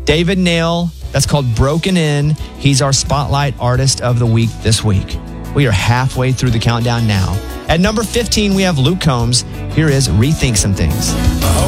David Nail, that's called Broken In. He's our Spotlight Artist of the Week this week. We are halfway through the countdown now. At number 15, we have Luke Combs. Here is Rethink Some Things.